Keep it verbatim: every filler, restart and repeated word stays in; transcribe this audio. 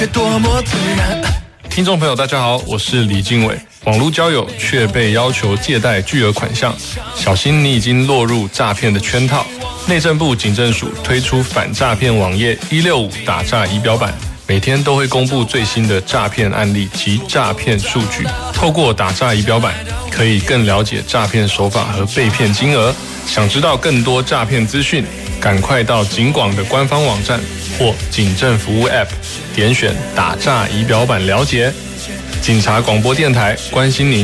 多么自然。 听众朋友大家好，我是李经纬。网络交友却被要求借贷巨额款项，小心你已经落入诈骗的圈套。内政部警政署推出反诈骗网页一六五打诈仪表板，每天都会公布最新的诈骗案例及诈骗数据。透过打诈仪表板，可以更了解诈骗手法和被骗金额。想知道更多诈骗资讯，赶快到警广的官方网站或警政服务 App 点选打诈仪表板了解。警察广播电台关心您。